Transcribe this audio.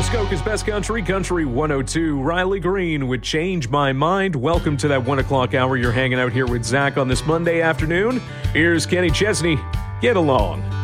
Muskoka's Best Country, Country 102. Riley Green would change my mind. Welcome to that 1 o'clock hour. You're hanging out here with Zach on this Monday afternoon. Here's Kenny Chesney. Get along.